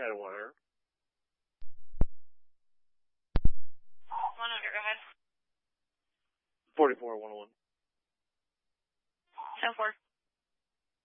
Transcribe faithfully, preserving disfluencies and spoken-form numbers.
had one hundred. one hundred, go ahead. forty-four one oh one. ten four.